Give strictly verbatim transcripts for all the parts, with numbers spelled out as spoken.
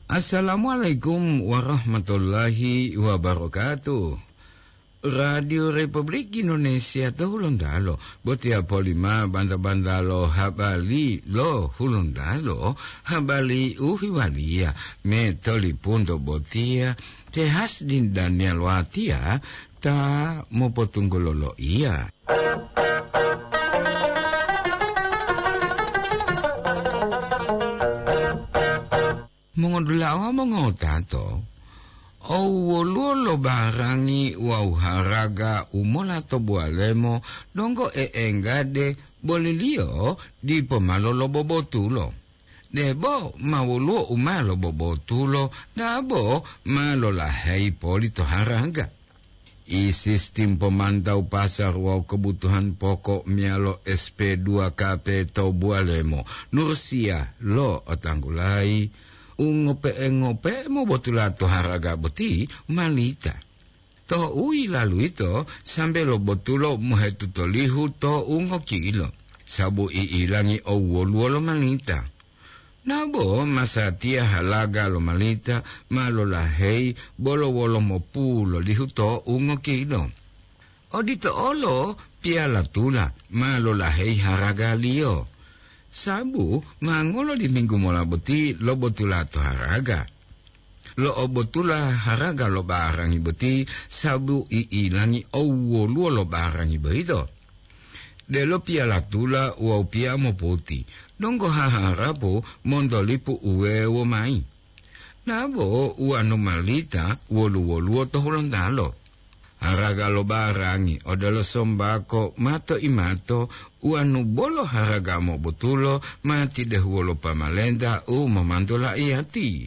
Assalamualaikum warahmatullahi wabarakatuh. Radio Republik Indonesia to hulundalo. Botia polima banda-bandalo habali lo hulundalo. Habali uhiwalia. Metoli punto botia. Tehas din Daniel Watia. Ta mopotunggololo iya. Mongodulawa mongotato. Owoluolo barangi wau haraga umola to bualemo dongo e engade bolilio di pomalolo bobotulo. Debo mawuluo umalo bobotulo dabo malo lahai polito haraga. I sistem pemantau pasar wau kebutuhan pokok mialo S P dua K P to bualemo Nursia lo otanggulai. Ungope-ngope mo botula to haraga boti malita. To ui lalu ito sampai lo botulo muhetu tolihu to ungo kilo. Sabu iilangi o woluolo malita. Nabo masatia halaga lo malita malo lahei bolo wolo mo pulo lihu to ungo kilo. O dito olo piala tula malo lahei haraga lio. Sabu mangolo di minggu mola boti lo botula to haraga. Lo obotula haraga lo barangi boti sabu iilangi owo luo lo barangi beito. De lo piala tula uau pia mo poti. Dongo haharapo mondolipu uwe wo mai. Nabo uanu malita wolu woluo to hulondalo. Haraga lo barangi odolo sombako mato imato uanu bolo haraga mo botulo mati dehuolo pamalenda u memantola iati.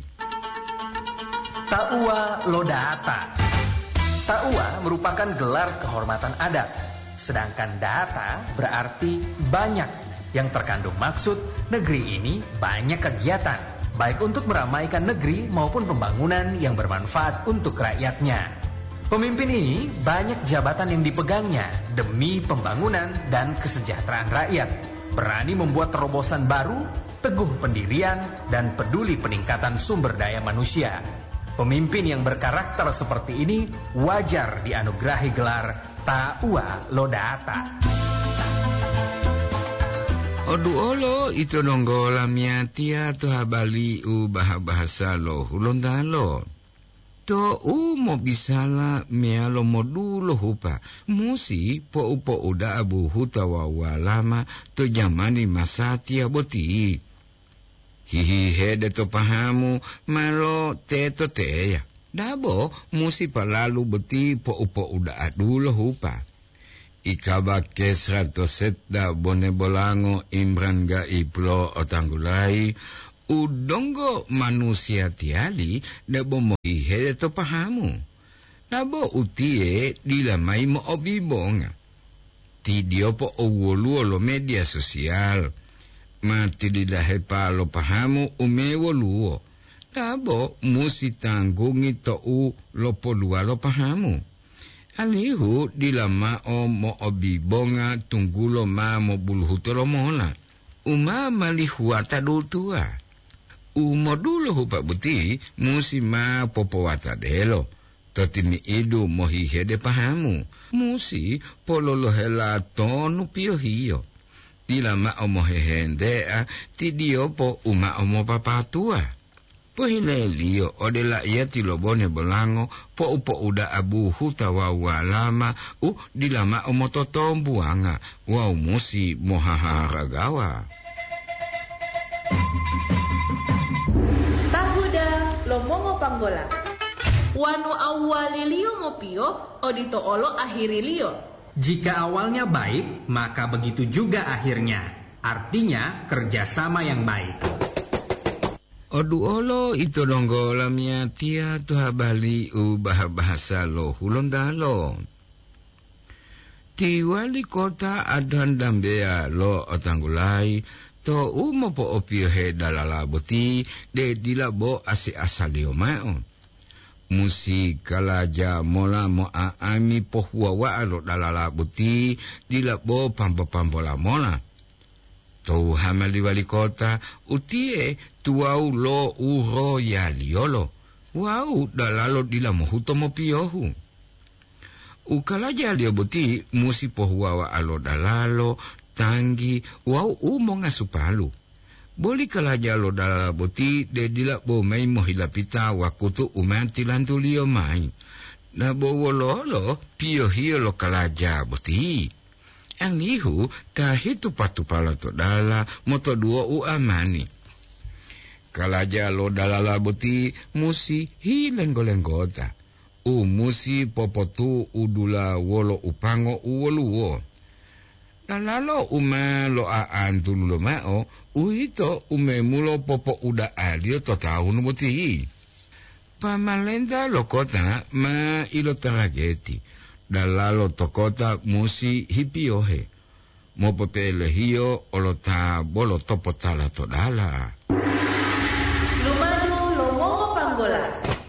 Taua Lodata. Taua merupakan gelar kehormatan adat, sedangkan data berarti banyak, yang terkandung maksud negeri ini banyak kegiatan, baik untuk meramaikan negeri maupun pembangunan yang bermanfaat untuk rakyatnya. Pemimpin ini banyak jabatan yang dipegangnya demi pembangunan dan kesejahteraan rakyat. Berani membuat terobosan baru, teguh pendirian, dan peduli peningkatan sumber daya manusia. Pemimpin yang berkarakter seperti ini wajar dianugerahi gelar Taua Lodata. Oduolo itu nonggola miatia to habali u bahasa lo hulondalo. To u mo bisala mealo modulo hupa. Musi po upo uda abu huta wawalama to jamani masatia boti. Hihi hede to pahamu malo teto teya. Dabo musi palalu boti po upo uda adulo hupa. Ikaba kesra to setda bone bolango imbran ga iplo otanggulai. Udongo manusia tiali dabo mo ihede to pahamu. Nabo utie dilamai mo obibonga. Ti diopo owoluo lo media sosial. Mati dilahe palo pahamu umewo luo. Nabo musi tanggungi to u lopo lua lo pahamu. Alihu dilama o mo obibonga tunggulo ma mo buluhuto lo mola. Uma malihuata dutua. Umodulo hupa buti musi ma popowata delo. Totimi idu mohihede pahamu. Musi pololo hela tonu pio hiyo. Tila ma omo hehendea ti diopo uma omo papatua. Pohile liyo odela ia tilo bone bolango po upo uda abu huta wawalama u dilama omo totombuanga. Wau musi mohaharagawa. Lomongo panggola. Wanu awali liyo ngopio, odito olo akhiri liyo. Jika awalnya baik, maka begitu juga akhirnya. Artinya kerjasama yang baik. Odu olo itu nonggola miatia tu habali u bahasa lo hulondalo. Ti wali kota adan dambea lo otanggulai. To umo po opio he dalala boti de dilabo ase asalio mao. Musi kalaja mola mo aami po huwa wa alo dalala boti dilabo pampo pampo la mola. Tau hamali wali kota, utie tuau lo uro ya liolo. Wau dalalo dilamo hutomo piohu. Ukalaja lio boti musi pohuawa alo dalalo, tanggi, wau umo ngasupalu. Boli kalaja lo dalalo boti de dilak bo mai mohilapita wakutu umanti lantu lio mai. Na bo wololo pio hio lo kalaja boti. Ang lihu tahitu patu pala to dala moto duo u amani. Kalaja lo dalala boti musi hi lenggo-lenggota. U musi popotu udula wolo upango uwoluwo. Dalalo uma lo aan tululo mao, uito ume mulo popo uda adio to tahun boti. Pamalenda lo kota ma ilo tarageti. Dalalo to kota musi hipiohe. Mopo pele hio olo ta bolo topo tala to dala. Lumadu lomongo panggola.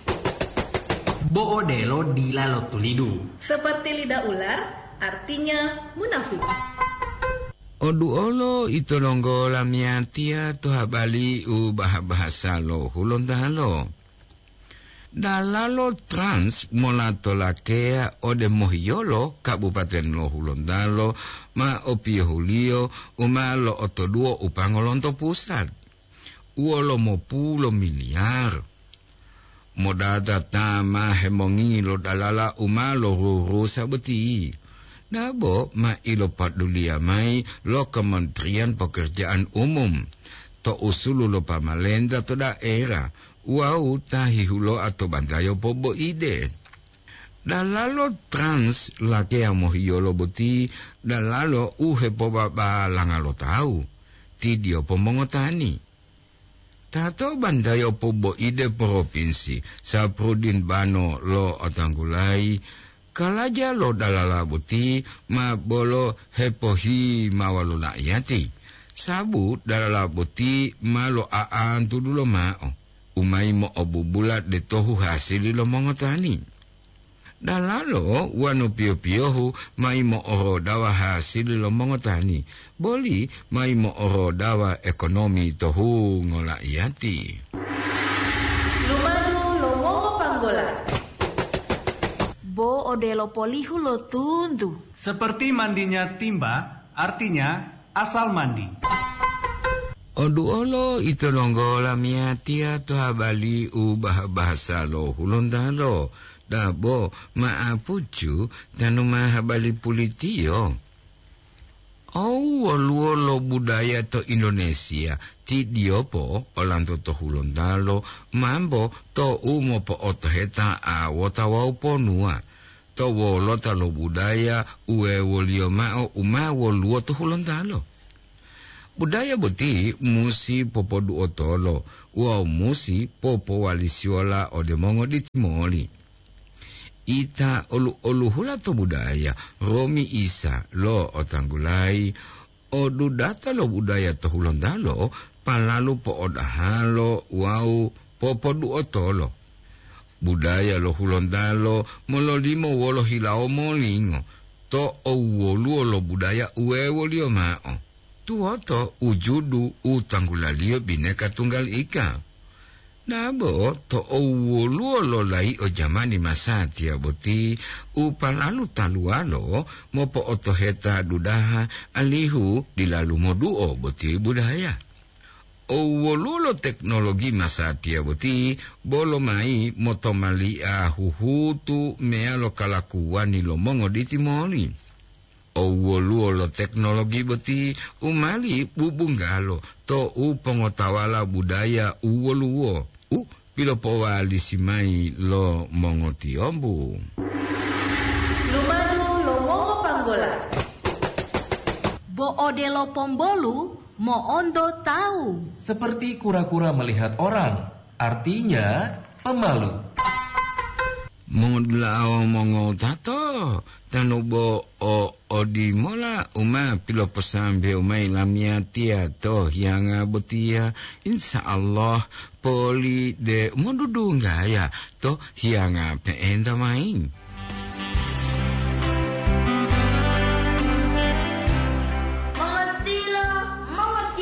Boodelo dilalo tulidu. Seperti lidah ular, artinya munafik. Odu olo ito nonggo lamiatia to habali u bahasa lo hulondalo. Dalalo trans molato lakea ode mohiolo kabupaten lo hulondalo ma opio hulio uma lo otoduo upangolonto pusat. Uolo mopulo miliar. Modada tama hemongi lo dalala uma lo ruru sabeti. Nabo ma ilo padulia mai lo Kementerian Pekerjaan Umum. To usulu lo pamalenda to daerah. Wau tahihulo atau bantayo pobo ide. Dalalo trans lake mohiolo boti. Dalalo uhe poba ba langalo tau. Tidio pomongotani. Tato bandayo pobo ide provinsi. Saprudin bano lo otanggulai. Kalaja lo dalala boti. Ma bolo hepohi mawalu nakyati. Sabu dalala boti. Ma lo aan tudulo mao. Umay mo obubulat de tohu hasili lo mongotani. Dalalo wano pio-piohu may mo oro dawa hasili lo mongotani. Boli may mo oro dawa ekonomi tohu ngola iati. Lumadu lomongo panggola. Bo odelo polihu lo tundu. Seperti mandinya timba, artinya asal mandi. Odu olo ito nonggo lamiatia to habali u bahasa lo hulondalo. Dabo maapucu tanu mahabali pulitio. Au olu budaya to Indonesia ti diopo olanto to hulondalo mambo to umo po otoheta a wotawau ponua. To wolo talo budaya uwe wolio mao uma woluo to hulondalo. Budaya boti musi popo duotolo, wow musi popo walisiola ode mongo di timoli. Ita olu-olu hula to budaya, Romi Isa lo otanggulai, odu data lo budaya to hulondalo, palalu po odahalo, wow popo duotolo. Budaya lo hulondalo, mololimo wolo hilao molingo, to owolu lo budaya uewo lio mao. Tuoto ujudu utanggulalio bineka tunggal ika. Nabo to owolu lo lai o jamani masati aboti upalalu talualo mopo otoheta dudaha alihu dilalu moduo boti budaya. Owolu lo teknologi masati aboti bolo mai motomalia huhutu mea lo kalakuani lo mongo di timoli. Owolu lo teknologi boti umali bubunggalo to u pengotawala budaya uwoluwo u pilo powali simai lo mongotiombu. Lumadu lomongo panggola. Bo odelo pombolu mo ondo tahu. Seperti kura-kura melihat orang, artinya pemalu. Mongodla mongo tato tanubo o odimola uma pilo pesambe umai lamia tia to yang betia insyaallah poli de modudu ngaya to yang peenda main. Mengertilah, mengerti.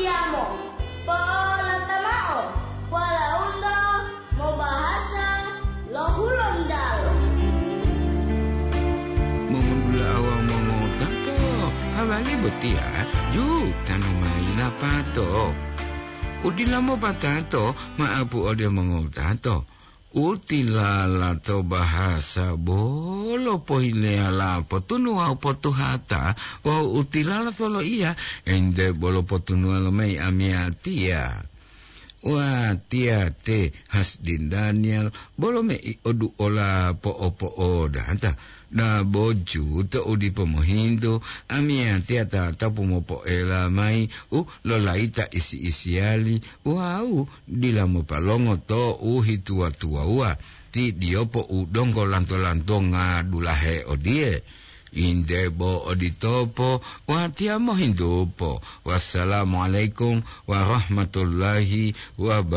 betia ju tanumai na pato. Udilamo patato maapu ode mengotato. Utilala to bahasa bolo poinea la potunu au potuhata wa utilala tolo iya ende bolo potunu alomei amiatia. Wa tia te hasdin Daniel bolo me odu ola po opo oda anta na boju to udi pomohindo amia tia ta tapu mopo ela mai u lolaita isi isiali wau dilamo palongo to u hitua tua ua ti diopo udongo lanto lanto ngadulahe odie indebo oditopo watia mohindopo. Wassalamualaikum warahmatullahi wabarakatuh.